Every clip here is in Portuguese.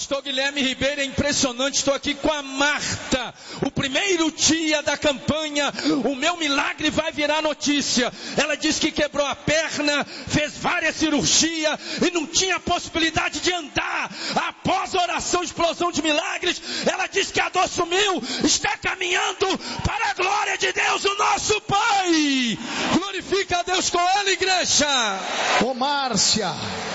Pastor Guilherme Ribeiro, é impressionante, estou aqui com a Marta. O primeiro dia da campanha, o meu milagre vai virar notícia. Ela disse que quebrou a perna, fez várias cirurgias e não tinha possibilidade de andar. Após a oração, explosão de milagres, ela disse que a dor sumiu, está caminhando para a glória de Deus, o nosso Pai. Glorifica a Deus com ela, igreja. Ô Márcia.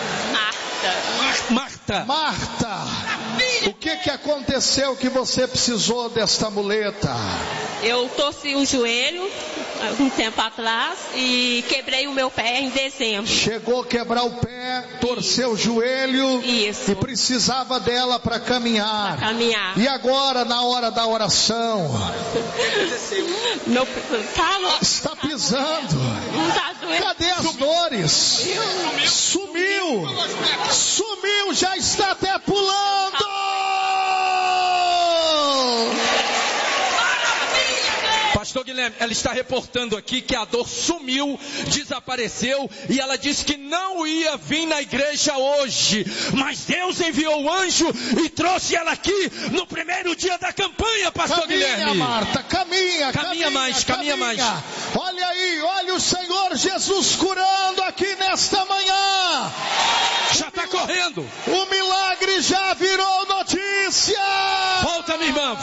Marta, o que aconteceu que você precisou desta muleta? Eu torci o joelho um tempo atrás e quebrei o meu pé em dezembro. Chegou a quebrar o pé, torceu o joelho. Isso. E precisava dela para caminhar. E agora, na hora da oração, está pisando. Cadê as dores? Sumiu, já está até pulando. Pastor Guilherme, ela está reportando aqui que a dor sumiu, desapareceu, e ela disse que não ia vir na igreja hoje, mas Deus enviou o anjo e trouxe ela aqui no primeiro dia da campanha, Pastor Guilherme. Marta, caminha mais. Olha aí, olha o Senhor Jesus curando aqui nesta manhã. Já está correndo. O milagre já virou notícia. Volta, minha irmã.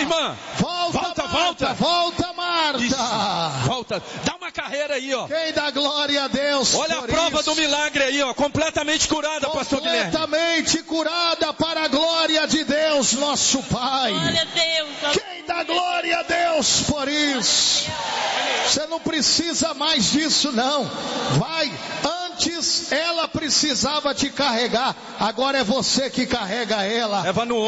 Volta, Marta. Isso. Volta. Dá uma carreira aí, ó. Quem dá glória a Deus. Olha a prova do milagre aí, ó. Completamente curada, Pastor Guilherme. Completamente curada para a glória de Deus, nosso Pai. Glória a Deus. Quem dá glória a Deus por isso? Você não precisa mais disso, não. Vai. Antes ela precisava te carregar. Agora é você que carrega ela. Leva no